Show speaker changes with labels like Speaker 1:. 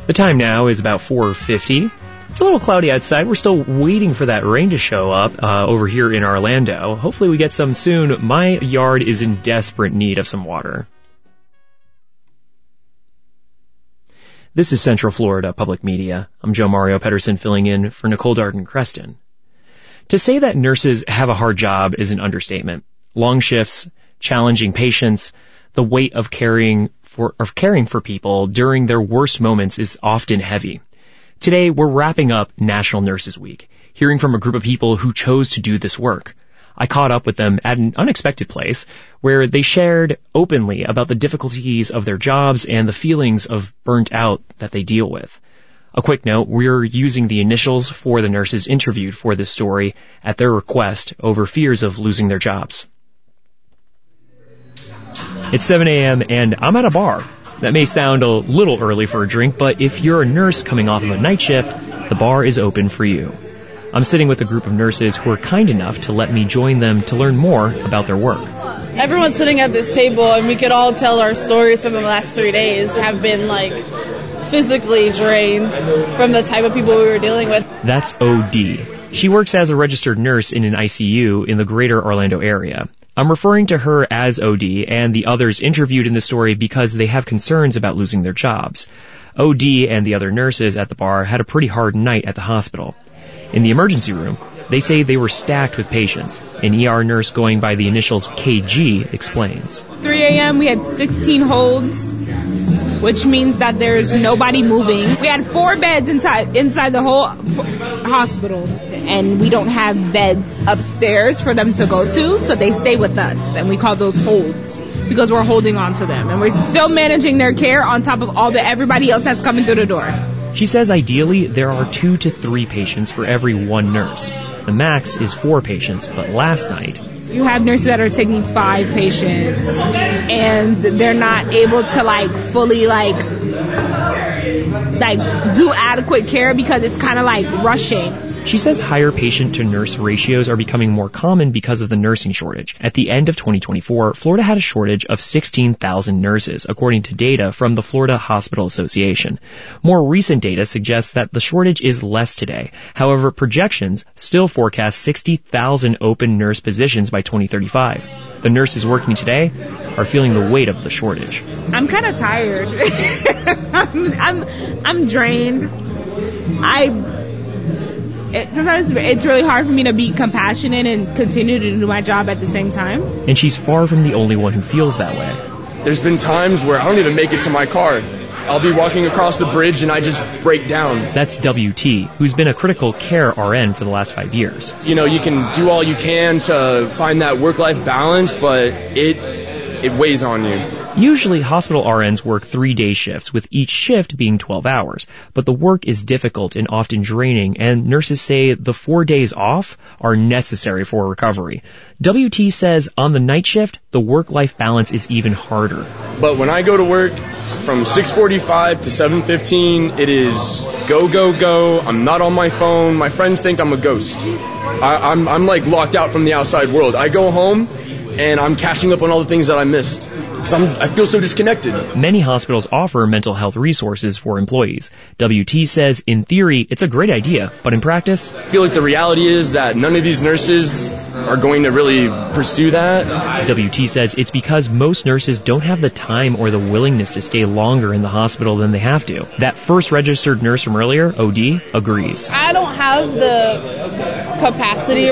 Speaker 1: The time now is about 4:50. It's a little cloudy outside. We're still waiting for that rain to show up over here in Orlando. Hopefully we get some soon. My yard is in desperate need of some water. This is Central Florida Public Media. I'm Joe Mario Pedersen filling in for Nicole Darden-Creston. To say that nurses have a hard job is an understatement. Long shifts, challenging patients, the weight of caring for people during their worst moments is often heavy. Today, we're wrapping up National Nurses Week, hearing from a group of people who chose to do this work. I caught up with them at an unexpected place where they shared openly about the difficulties of their jobs and the feelings of burnt out that they deal with. A quick note, we're using the initials for the nurses interviewed for this story at their request over fears of losing their jobs. It's 7 a.m. and I'm at a bar. That may sound a little early for a drink, but if you're a nurse coming off of a night shift, the bar is open for you. I'm sitting with a group of nurses who are kind enough to let me join them to learn more about their work.
Speaker 2: Everyone's sitting at this table and we could all tell our stories from the last 3 days have been physically drained from the type of people we were dealing with.
Speaker 1: That's OD. She works as a registered nurse in an ICU in the greater Orlando area. I'm referring to her as OD and the others interviewed in the story because they have concerns about losing their jobs. OD and the other nurses at the bar had a pretty hard night at the hospital. In the emergency room, they say they were stacked with patients. An ER nurse going by the initials KG explains.
Speaker 3: 3 a.m. we had 16 holds, which means that there's nobody moving. We had 4 beds inside the whole hospital, and we don't have beds upstairs for them to go to, so they stay with us, and we call those holds because we're holding on to them, and we're still managing their care on top of everybody else that's coming through the door.
Speaker 1: She says ideally there are 2 to 3 patients for every 1 nurse. The max is 4 patients, but last night...
Speaker 3: You have nurses that are taking 5 patients, and they're not able to fully do adequate care because it's kind of rushing.
Speaker 1: She says higher patient-to-nurse ratios are becoming more common because of the nursing shortage. At the end of 2024, Florida had a shortage of 16,000 nurses, according to data from the Florida Hospital Association. More recent data suggests that the shortage is less today. However, projections still forecast 60,000 open nurse positions by 2035. The nurses working today are feeling the weight of the shortage.
Speaker 3: I'm kind of tired. I'm drained. Sometimes it's really hard for me to be compassionate and continue to do my job at the same time.
Speaker 1: And she's far from the only one who feels that way.
Speaker 4: There's been times where I don't even make it to my car. I'll be walking across the bridge and I just break down.
Speaker 1: That's WT, who's been a critical care RN for the last 5 years.
Speaker 4: You can do all you can to find that work-life balance, but it weighs on you.
Speaker 1: Usually, hospital RNs work 3-day shifts, with each shift being 12 hours. But the work is difficult and often draining, and nurses say the 4 days off are necessary for recovery. WT says on the night shift, the work-life balance is even harder.
Speaker 4: But when I go to work, from 6:45 to 7:15, it is go, go, go. I'm not on my phone. My friends think I'm a ghost. I'm locked out from the outside world. I go home, and I'm catching up on all the things that I missed. I feel so disconnected.
Speaker 1: Many hospitals offer mental health resources for employees. WT says, in theory, it's a great idea, but in practice...
Speaker 4: I feel like the reality is that none of these nurses are going to really pursue that.
Speaker 1: WT says it's because most nurses don't have the time or the willingness to stay longer in the hospital than they have to. That first registered nurse from earlier, OD, agrees.
Speaker 2: I don't have the capacity